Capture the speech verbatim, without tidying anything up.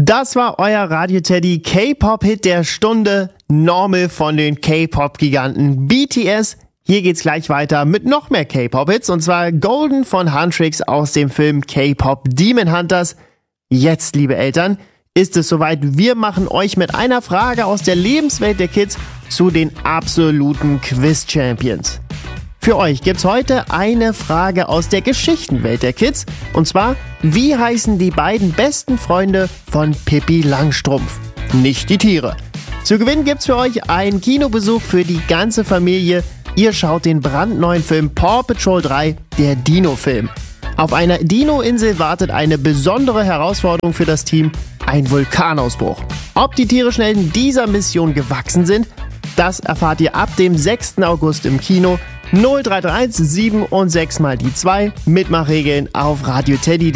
Das war euer Radio Teddy K-Pop-Hit der Stunde. Normal von den K-Pop-Giganten B T S. Hier geht's gleich weiter mit noch mehr K-Pop-Hits, und zwar Golden von Huntrix aus dem Film K-Pop Demon Hunters. Jetzt, liebe Eltern, ist es soweit. Wir machen euch mit einer Frage aus der Lebenswelt der Kids zu den absoluten Quiz-Champions. Für euch gibt's heute eine Frage aus der Geschichtenwelt der Kids, und zwar: Wie heißen die beiden besten Freunde von Pippi Langstrumpf? Nicht die Tiere. Zu gewinnen gibt's für euch einen Kinobesuch für die ganze Familie. Ihr schaut den brandneuen Film Paw Patrol drei, der Dino-Film. Auf einer Dino-Insel wartet eine besondere Herausforderung für das Team: ein Vulkanausbruch. Ob die tierischen Helden dieser Mission gewachsen sind, das erfahrt ihr ab dem sechsten August im Kino. null drei drei eins sieben und sechs mal die zwei. Mitmachregeln auf Radio Teddy.